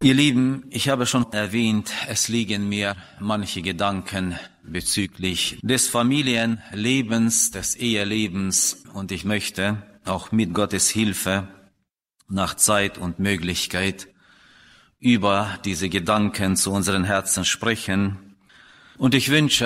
Ihr Lieben, ich habe schon erwähnt, es liegen mir manche Gedanken bezüglich des Familienlebens, des Ehelebens, und ich möchte auch mit Gottes Hilfe nach Zeit und Möglichkeit über diese Gedanken zu unseren Herzen sprechen. Und ich wünsche,